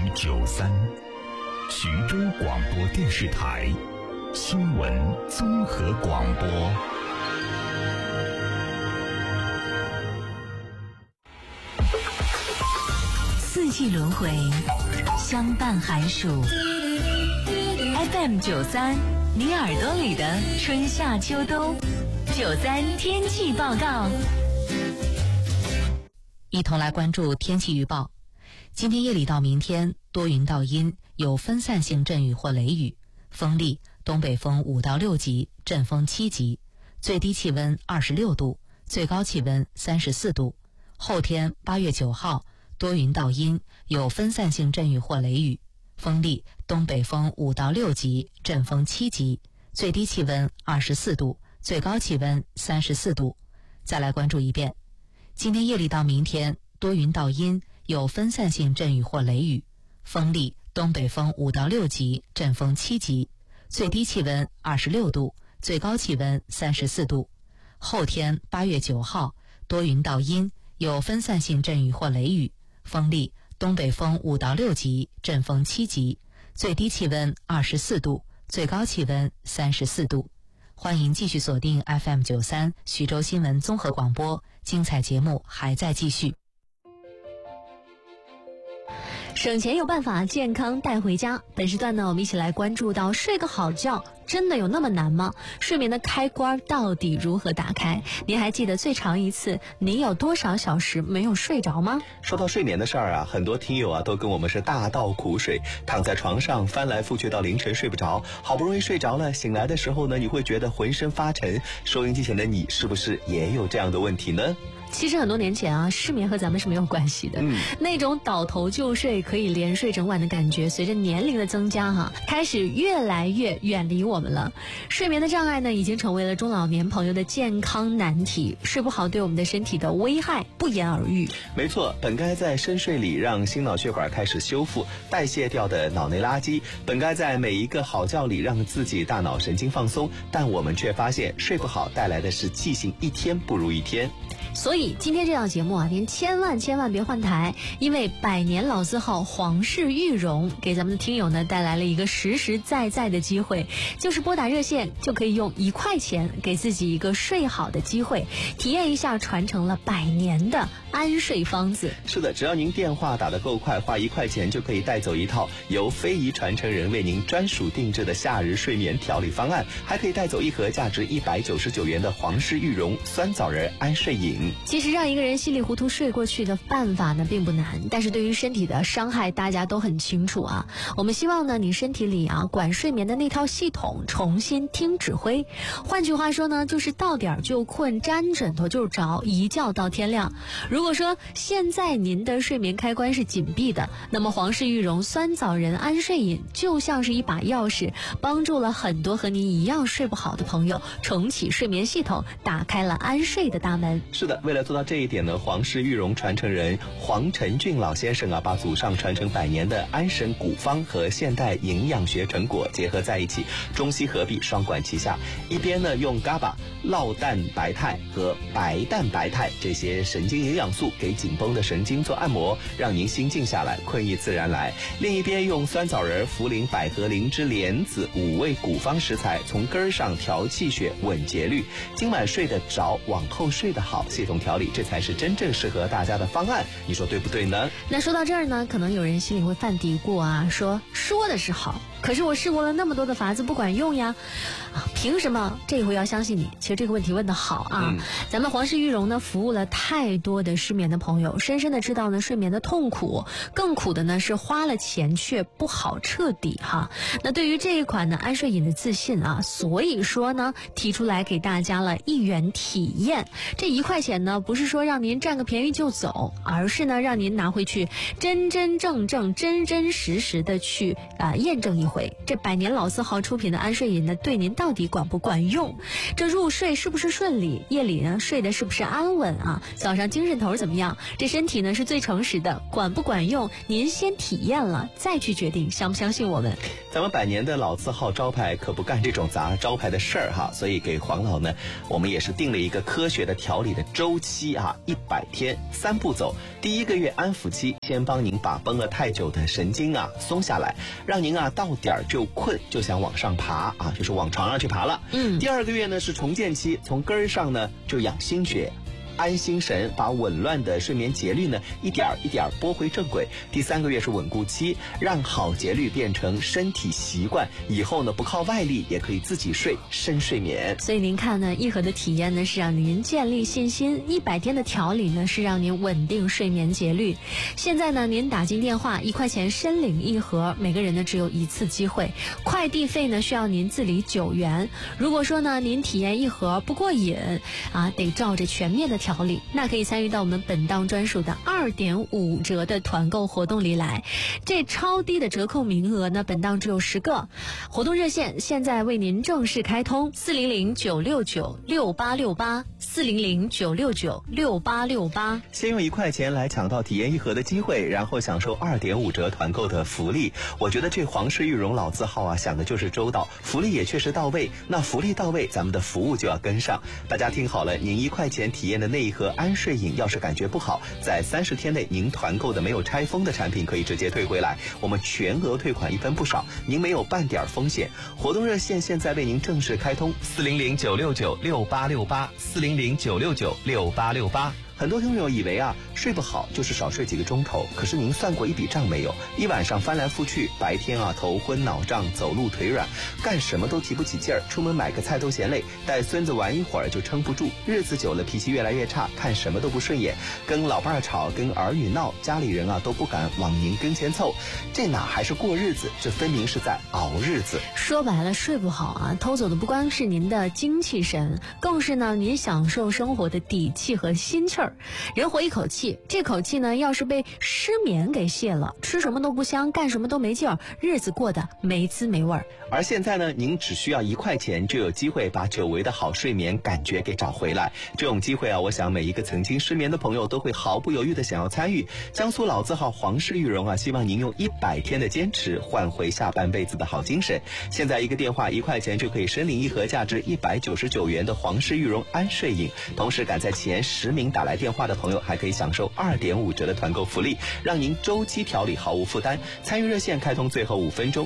FM93，徐州广播电视台新闻综合广播。 四季轮回，相伴寒暑。FM93，你耳朵里的春夏秋冬。93天气报告，一同来关注天气预报。今天夜里到明天多云到阴，有分散性阵雨或雷雨，风力东北风5到6级，阵风7级，最低气温26度，最高气温34度。后天8月9号多云到阴，有分散性阵雨或雷雨，风力东北风5到6级，阵风7级，最低气温24度，最高气温34度。再来关注一遍，今天夜里到明天多云到阴，有分散性阵雨或雷雨，风力东北风5到6级，阵风7级，最低气温26度，最高气温34度。后天8月9号多云到阴，有分散性阵雨或雷雨，风力东北风5到6级，阵风7级，最低气温24度，最高气温34度。欢迎继续锁定 FM93 徐州新闻综合广播，精彩节目还在继续。 省钱有办法，健康带回家。本时段呢，我们一起来关注到睡个好觉真的有那么难吗？睡眠的开关到底如何打开？您还记得最长一次您有多少小时没有睡着吗？ 说到睡眠的事儿啊，很多听友啊都跟我们是大倒苦水，躺在床上翻来覆去到凌晨睡不着，好不容易睡着了，醒来的时候呢，你会觉得浑身发沉。收音机前的你是不是也有这样的问题呢？ 其实很多年前啊，失眠和咱们是没有关系的。那种倒头就睡可以连睡整晚的感觉，随着年龄的增加开始越来越远离我们了。睡眠的障碍呢，已经成为了中老年朋友的健康难题。睡不好对我们的身体的危害不言而喻。 没错，本该在深睡里让心脑血管开始修复代谢掉的脑内垃圾，本该在每一个好觉里让自己大脑神经放松，但我们却发现睡不好带来的是记性一天不如一天。 所以今天这档节目啊，您千万别换台，因为百年老字号皇氏玉荣给咱们的听友呢带来了一个实实在在的机会，就是拨打热线就可以用1块钱给自己一个睡好的机会，体验一下传承了100年的安睡方子。 是的，只要您电话打得够快，花1块钱就可以带走一套由非遗传承人为您专属定制的夏日睡眠调理方案，还可以带走一盒价值199元的皇氏玉荣酸枣仁安睡饮。 其实让一个人稀里糊涂睡过去的办法呢并不难，但是对于身体的伤害大家都很清楚啊。我们希望呢你身体里管睡眠的那套系统重新听指挥。换句话说呢，就是到点就困，沾枕头就着，一觉到天亮。如果说现在您的睡眠开关是紧闭的，那么皇氏玉荣酸枣仁安睡饮就像是一把钥匙，帮助了很多和您一样睡不好的朋友重启睡眠系统，打开了安睡的大门。 是的，为了做到这一点呢，皇氏玉荣传承人黄晨俊老先生把祖上传承100年的安神古方和现代营养学成果结合在一起，中西合璧，双管齐下。一边呢用 GABA、酪蛋白肽和白蛋白肽这些神经营养素给紧绷的神经做按摩，让您心静下来，困意自然来。另一边用酸枣仁、茯苓、百合、灵芝、莲子5味古方食材，从根儿上调气血、稳节律，今晚睡得着，往后睡得好，系统调理，这才是真正适合大家的方案。你说对不对呢？ 那说到这儿呢，可能有人心里会犯嘀咕啊，说的是好，可是我试过了那么多的法子不管用呀，凭什么这回要相信你？其实这个问题问得好啊。咱们皇氏玉荣呢服务了太多的失眠的朋友，深深的知道呢睡眠的痛苦，更苦的呢是花了钱却不好彻底那对于这一款呢安睡饮的自信所以说呢提出来给大家了1元体验。这1块钱呢不是说让您占个便宜就走，而是呢让您拿回去真实的去验证一回，这100年老字号出品的安睡饮呢对您到底管不管用，这入睡是不是顺利，夜里呢睡的是不是安稳早上精神头头怎么样？这身体呢是最诚实的，管不管用，您先体验了再去决定相不相信我们。 咱们百年的老字号招牌可不干这种砸招牌的事儿哈，所以给黄老呢，我们也是定了一个科学的调理的周期啊，100天3步走。第1个月安抚期，先帮您把绷了太久的神经啊松下来，让您啊到点儿就困，就想往上爬啊，就是往床上去爬了。第2个月呢是重建期，从根儿上呢就养心血。安心神，把紊乱的睡眠节律呢一点一点拨回正轨。第3个月是稳固期，让好节律变成身体习惯，以后呢不靠外力也可以自己睡，深睡眠。 所以您看呢，一盒的体验呢是让您建立信心，100天的调理呢是让您稳定睡眠节律。现在呢您打进电话，1块钱申领1盒，每个人呢只有1次机会，快递费呢需要您自理9元。如果说呢您体验1盒不过瘾啊，得照着全面的调理，那可以参与到我们本档专属的2.5折的团购活动里来。这超低的折扣名额呢，本档只有10个。活动热线现在为您正式开通，400-969-6868，400-969-6868。 先用1块钱来抢到体验1盒的机会，然后享受2.5折团购的福利。我觉得这皇氏玉荣老字号啊，想的就是周到，福利也确实到位。那福利到位，咱们的服务就要跟上。大家听好了，您1块钱体验的那一盒安睡饮，要是感觉不好，在30天内您团购的没有拆封的产品可以直接退回来，我们全额退款1分不少，您没有半点风险。活动热线现在为您正式开通，400-969-6868，400-969-6868。很多听众以为啊睡不好就是少睡几个钟头，可是您算过一笔账没有？一晚上翻来覆去，白天啊头昏脑胀，走路腿软，干什么都提不起劲儿，出门买个菜都嫌累，带孙子玩一会儿就撑不住，日子久了脾气越来越差，看什么都不顺眼，跟老伴儿吵，跟儿女闹，家里人啊都不敢往您跟前凑，这哪还是过日子，这分明是在熬日子。 说白了，睡不好啊，偷走的不光是您的精气神，更是呢您享受生活的底气和心气儿。人活一口气，这口气呢要是被失眠给泄了，吃什么都不香，干什么都没劲儿，日子过得没滋没味儿。 而现在呢，您只需要1块钱就有机会把久违的好睡眠感觉给找回来。这种机会啊，我想每一个曾经失眠的朋友都会毫不犹豫的想要参与。江苏老字号皇氏玉荣啊，希望您用100天的坚持换回下半辈子的好精神。现在一个电话1块钱就可以申领1盒价值199元的皇氏玉荣安睡饮，同时赶在前10名打来电话的朋友还可以享受2.5折的团购福利，让您周期调理毫无负担。参与热线开通最后5分钟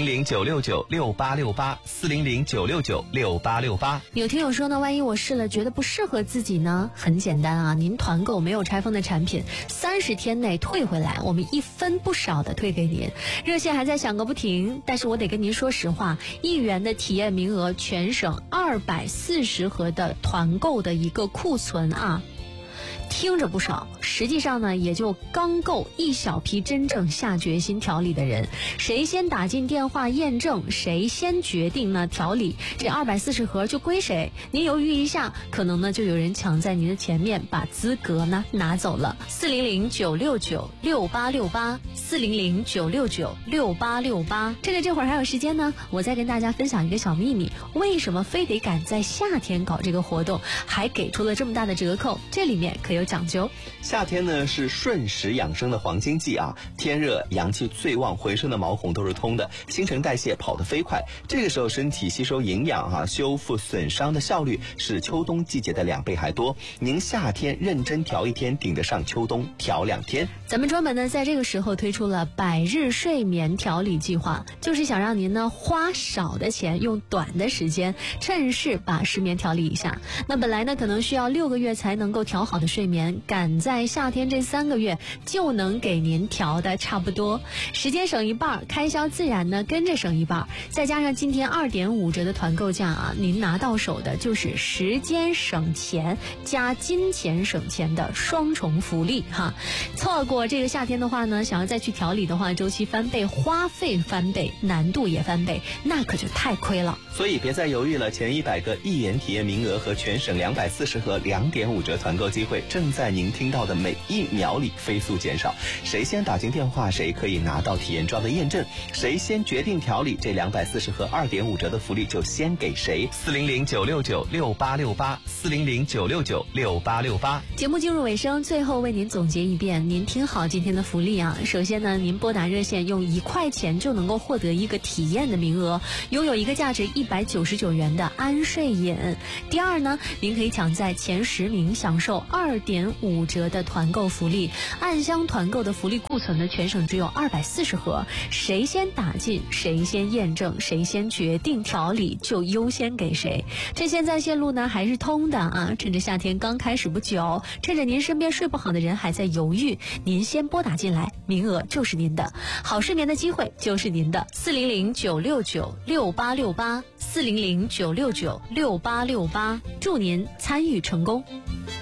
，400-969-6868，400-969-6868。 有听友说呢，万一我试了觉得不适合自己呢？很简单啊，您团购没有拆封的产品，30天内退回来，我们1分不少的退给您。热线还在响个不停，但是我得跟您说实话，1元的体验名额，全省240盒的团购的一个库存啊。听着不少，实际上呢也就刚够一小批真正下决心调理的人。谁先打进电话验证，谁先决定呢调理，这240盒就归谁。您犹豫一下，可能呢就有人抢在您的前面，把资格呢拿走了。400-969-6868，400-969-6868。趁着这会儿还有时间呢，我再跟大家分享一个小秘密，为什么非得赶在夏天搞这个活动，还给出了这么大的折扣，这里面可有讲究。 夏天呢是顺时养生的黄金季啊，天热阳气最旺，浑身的毛孔都是通的，新陈代谢跑得飞快，这个时候身体吸收营养啊，修复损伤的效率是秋冬季节的2倍还多。您夏天认真调1天，顶得上秋冬调2天。 咱们专门呢在这个时候推出了100日睡眠调理计划，就是想让您呢花少的钱，用短的时间，趁势把失眠调理一下。那本来呢可能需要6个月才能够调好的睡眠，赶在夏天这3个月就能给您调的差不多，时间省一半，开销自然呢跟着省一半，再加上今天2.5折的团购价啊，您拿到手的就是时间省钱加金钱省钱的双重福利哈。错过这个夏天的话呢，想要再去调理的话，周期翻倍，花费翻倍，难度也翻倍，那可就太亏了。 所以别再犹豫了，前100个1元体验名额和全省240盒2.5折团购机会， 正在您听到的每1秒里飞速减少。谁先打进电话，谁可以拿到体验装的验证，谁先决定调理，这240和2.5折的福利就先给谁。400-969-6868，400-969-6868。 节目进入尾声，最后为您总结一遍，您听好今天的福利啊。首先呢，您拨打热线用1块钱就能够获得一个体验的名额，拥有一个价值199元的安睡饮。第二呢，您可以抢在前10名享受2.5折的团购福利，暗箱团购的福利库存呢，全省只有240盒，谁先打进，谁先验证，谁先决定调理，就优先给谁。趁现在线路呢还是通的啊，趁着夏天刚开始不久，趁着您身边睡不好的人还在犹豫，您先拨打进来，名额就是您的，好睡眠的机会就是您的。400-969-6868，400-969-6868，祝您参与成功。